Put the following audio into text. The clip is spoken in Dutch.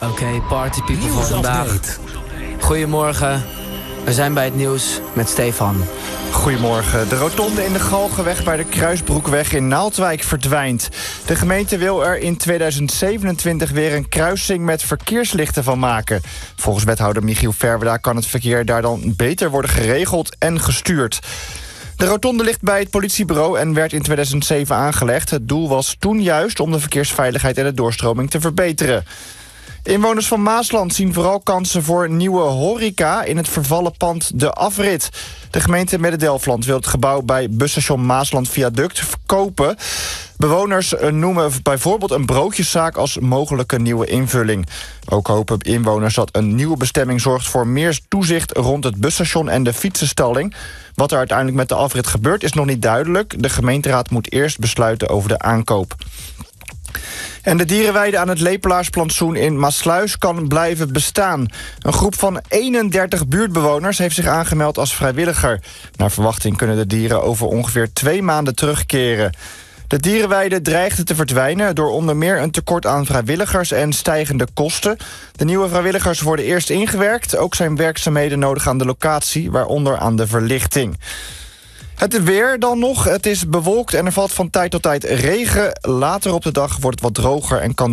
Oké, party people van vandaag. Goedemorgen, we zijn bij het nieuws met Stefan. Goedemorgen. De rotonde in de Galgenweg bij de Kruisbroekweg in Naaldwijk verdwijnt. De gemeente wil er in 2027 weer een kruising met verkeerslichten van maken. Volgens wethouder Michiel Verweda kan het verkeer daar dan beter worden geregeld en gestuurd. De rotonde ligt bij het politiebureau en werd in 2007 aangelegd. Het doel was toen juist om de verkeersveiligheid en de doorstroming te verbeteren. Inwoners van Maasland zien vooral kansen voor nieuwe horeca in het vervallen pand De Afrit. De gemeente Midden-Delfland wil het gebouw bij busstation Maasland Viaduct verkopen. Bewoners noemen bijvoorbeeld een broodjeszaak als mogelijke nieuwe invulling. Ook hopen inwoners dat een nieuwe bestemming zorgt voor meer toezicht rond het busstation en de fietsenstalling. Wat er uiteindelijk met De Afrit gebeurt is nog niet duidelijk. De gemeenteraad moet eerst besluiten over de aankoop. En de dierenweide aan het Lepelaarsplantsoen in Maassluis kan blijven bestaan. Een groep van 31 buurtbewoners heeft zich aangemeld als vrijwilliger. Naar verwachting kunnen de dieren over ongeveer 2 maanden terugkeren. De dierenweide dreigde te verdwijnen door onder meer een tekort aan vrijwilligers en stijgende kosten. De nieuwe vrijwilligers worden eerst ingewerkt. Ook zijn werkzaamheden nodig aan de locatie, waaronder aan de verlichting. Het weer dan nog. Het is bewolkt en er valt van tijd tot tijd regen. Later op de dag wordt het wat droger en kan